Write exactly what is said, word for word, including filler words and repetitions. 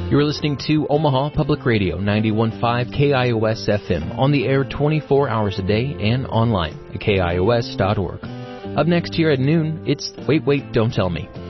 You're listening to Omaha Public Radio, ninety-one point five K I O S F M, on the air twenty-four hours a day and online at K I O S dot org. Up next here at noon, it's Wait, Wait, Don't Tell Me.